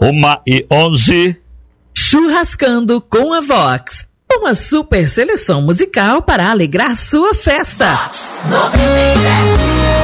1h11. Churrascando com a Vox. Uma super seleção musical para alegrar sua festa. Vox 97.